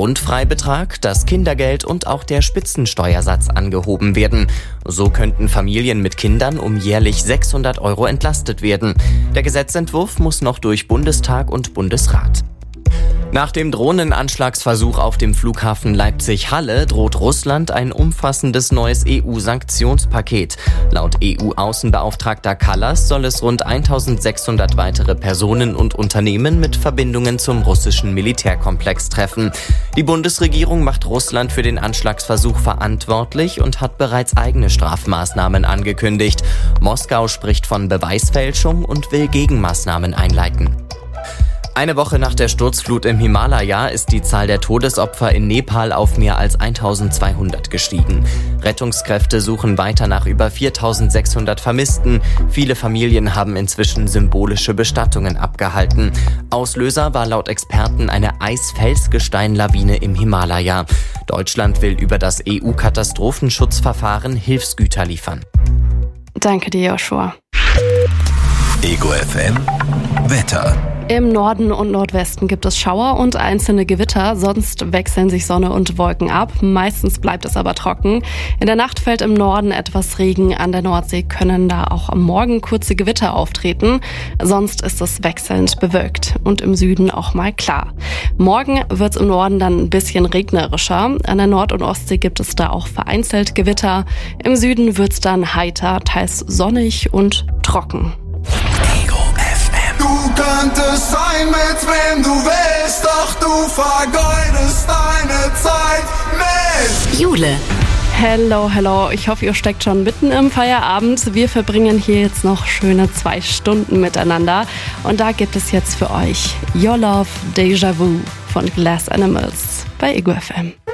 Grundfreibetrag, das Kindergeld und auch der Spitzensteuersatz angehoben werden. So könnten Familien mit Kindern um jährlich 600 € entlastet werden. Der Gesetzentwurf muss noch durch Bundestag und Bundesrat. Nach dem Drohnenanschlagsversuch auf dem Flughafen Leipzig-Halle droht Russland ein umfassendes neues EU-Sanktionspaket. Laut EU-Außenbeauftragter Kallas soll es rund 1600 weitere Personen und Unternehmen mit Verbindungen zum russischen Militärkomplex treffen. Die Bundesregierung macht Russland für den Anschlagsversuch verantwortlich und hat bereits eigene Strafmaßnahmen angekündigt. Moskau spricht von Beweisfälschung und will Gegenmaßnahmen einleiten. Eine Woche nach der Sturzflut im Himalaya ist die Zahl der Todesopfer in Nepal auf mehr als 1200 gestiegen. Rettungskräfte suchen weiter nach über 4600 Vermissten. Viele Familien haben inzwischen symbolische Bestattungen abgehalten. Auslöser war laut Experten eine Eis-Felsgestein-Lawine im Himalaya. Deutschland will über das EU-Katastrophenschutzverfahren Hilfsgüter liefern. Danke dir, Joshua. Ego FM Wetter. Im Norden und Nordwesten gibt es Schauer und einzelne Gewitter, sonst wechseln sich Sonne und Wolken ab. Meistens bleibt es aber trocken. In der Nacht fällt im Norden etwas Regen. An der Nordsee können da auch am Morgen kurze Gewitter auftreten. Sonst ist es wechselnd bewölkt und im Süden auch mal klar. Morgen wird es im Norden dann ein bisschen regnerischer. An der Nord- und Ostsee gibt es da auch vereinzelt Gewitter. Im Süden wird es dann heiter, teils sonnig und trocken. Du könntest sein, mit wem du willst, doch du vergeudest deine Zeit mit Jule. Hello. Ich hoffe, ihr steckt schon mitten im Feierabend. Wir verbringen hier jetzt noch schöne 2 Stunden miteinander. Und da gibt es jetzt für euch Your Love Deja Vu von Glass Animals bei Ego FM.